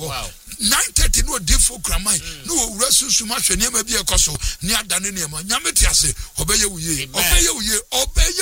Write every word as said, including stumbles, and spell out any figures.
ho nine thirty no defo kramai no owura susuma hwe ne ma bi ekoso ne adane ne ma nyame ti ase obeye wuye obeye wuye obeye